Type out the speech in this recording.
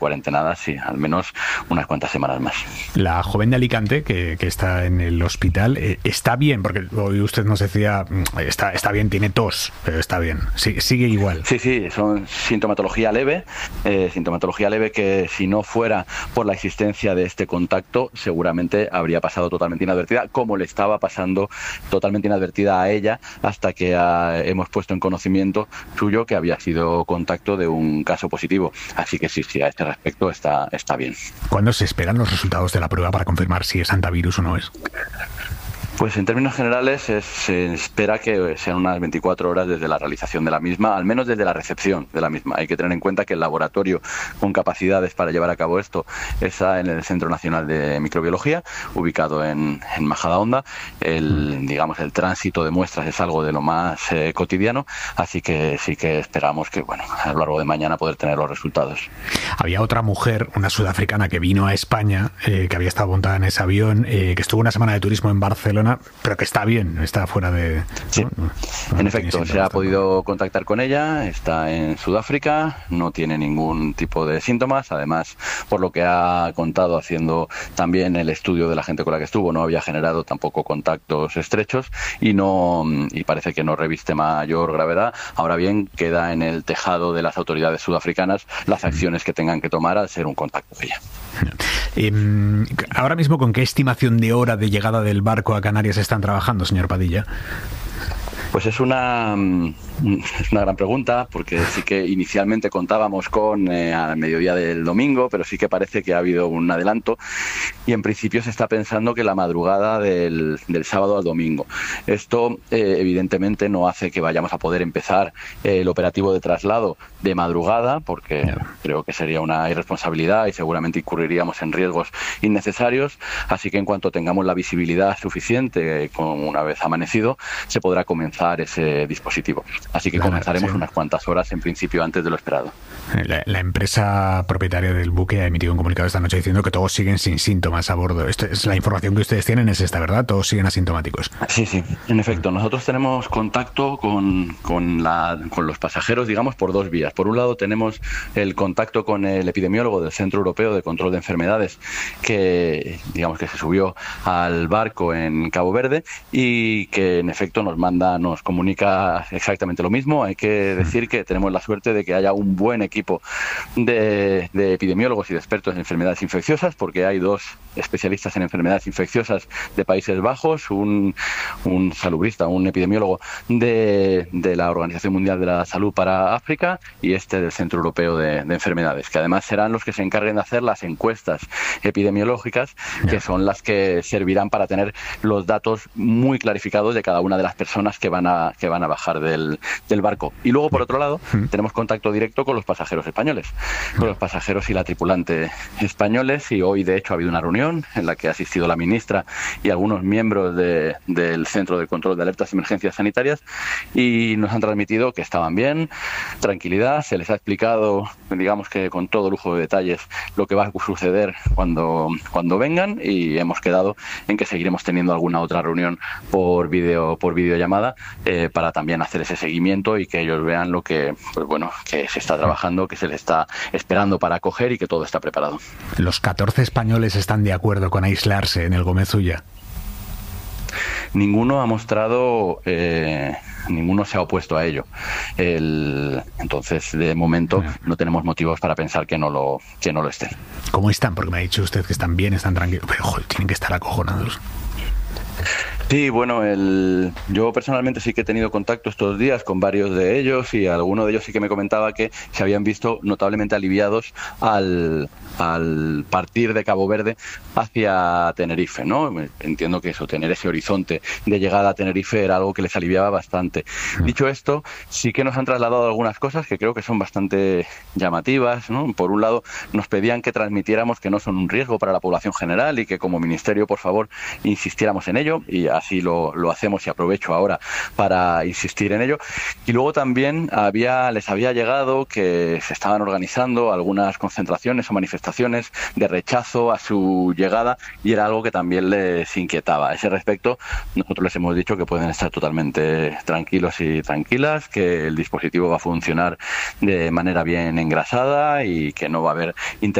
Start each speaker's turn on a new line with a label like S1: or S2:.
S1: cuarentenadas, sí, al menos unas cuantas semanas más.
S2: La joven de Alicante, que está en el hospital, ¿está bien? Porque hoy usted nos decía, está bien, tiene tos, pero está bien. Sí, sigue igual.
S1: Sí, son sintomatología leve que si no fuera por la existencia de este contacto, seguramente habría pasado totalmente inadvertida, como le estaba pasando totalmente inadvertida a ella, hasta que hemos puesto en conocimiento suyo que había sido contacto de un caso positivo. Así que sí, a este respecto está bien.
S2: ¿Cuándo se esperan los resultados de la prueba para confirmar si es hantavirus o no es?
S1: Pues en términos generales se espera que sean unas 24 horas desde la realización de la misma, al menos desde la recepción de la misma. Hay que tener en cuenta que el laboratorio con capacidades para llevar a cabo esto está en el Centro Nacional de Microbiología, ubicado en Majadahonda. El tránsito de muestras es algo de lo más cotidiano, así que sí que esperamos que, a lo largo de mañana poder tener los resultados.
S2: Había otra mujer, una sudafricana, que vino a España, que había estado montada en ese avión, que estuvo una semana de turismo en Barcelona, pero que está bien, está fuera de...
S1: Sí, en efecto, se ha podido contactar con ella, está en Sudáfrica, no tiene ningún tipo de síntomas, además, por lo que ha contado haciendo también el estudio de la gente con la que estuvo, no había generado tampoco contactos estrechos y parece que no reviste mayor gravedad. Ahora bien, queda en el tejado de las autoridades sudafricanas las acciones que tengan que tomar al ser un contacto de ella.
S2: Ahora mismo, ¿con qué estimación de hora de llegada del barco a Canarias están trabajando, señor Padilla?
S1: Pues es una gran pregunta, porque sí que inicialmente contábamos con al mediodía del domingo, pero sí que parece que ha habido un adelanto y en principio se está pensando que la madrugada del sábado al domingo. Esto evidentemente no hace que vayamos a poder empezar el operativo de traslado de madrugada, porque creo que sería una irresponsabilidad y seguramente incurriríamos en riesgos innecesarios, así que en cuanto tengamos la visibilidad suficiente, una vez amanecido, se podrá comenzar ese dispositivo. Así que comenzaremos unas cuantas horas en principio antes de lo esperado.
S2: La empresa propietaria del buque ha emitido un comunicado esta noche diciendo que todos siguen sin síntomas a bordo. La información que ustedes tienen, es esta, ¿verdad? Todos siguen asintomáticos.
S1: Sí, en efecto. Nosotros tenemos contacto con los pasajeros, digamos, por dos vías. Por un lado tenemos el contacto con el epidemiólogo del Centro Europeo de Control de Enfermedades, que se subió al barco en Cabo Verde y que en efecto nos comunica exactamente lo mismo. Hay que decir que tenemos la suerte de que haya un buen equipo de epidemiólogos y de expertos en enfermedades infecciosas, porque hay dos especialistas en enfermedades infecciosas de Países Bajos, un salubrista, un epidemiólogo de la Organización Mundial de la Salud para África y del Centro Europeo de Enfermedades, que además serán los que se encarguen de hacer las encuestas epidemiológicas, que son las que servirán para tener los datos muy clarificados de cada una de las personas que van a bajar del barco. Y luego, por otro lado, tenemos contacto directo con los pasajeros españoles, con los pasajeros y la tripulante españoles, y hoy de hecho ha habido una reunión en la que ha asistido la ministra y algunos miembros del Centro de Control de Alertas y Emergencias Sanitarias, y nos han transmitido que estaban bien, tranquilidad, se les ha explicado, digamos que con todo lujo de detalles, lo que va a suceder cuando vengan, y hemos quedado en que seguiremos teniendo alguna otra reunión por videollamada para también hacer ese seguimiento y que ellos vean lo que se está trabajando, que se les está esperando para acoger y que todo está preparado.
S2: ¿Los 14 españoles están de acuerdo con aislarse en el Gómez Ulla?
S1: Ninguno ha mostrado, ninguno se ha opuesto a ello. Entonces, de momento, no tenemos motivos para pensar que no lo estén.
S2: ¿Cómo están? Porque me ha dicho usted que están bien, están tranquilos, pero tienen que estar acojonados.
S1: Sí, yo personalmente sí que he tenido contacto estos días con varios de ellos, y alguno de ellos sí que me comentaba que se habían visto notablemente aliviados al partir de Cabo Verde hacia Tenerife, ¿no? Entiendo que tener ese horizonte de llegada a Tenerife era algo que les aliviaba bastante. Dicho esto, sí que nos han trasladado algunas cosas que creo que son bastante llamativas, ¿no? Por un lado, nos pedían que transmitiéramos que no son un riesgo para la población general y que como ministerio, por favor, insistiéramos en ello, y así lo hacemos y aprovecho ahora para insistir en ello. Y luego también les había llegado que se estaban organizando algunas concentraciones o manifestaciones de rechazo a su llegada, y era algo que también les inquietaba. A ese respecto, nosotros les hemos dicho que pueden estar totalmente tranquilos y tranquilas, que el dispositivo va a funcionar de manera bien engrasada y que no va a haber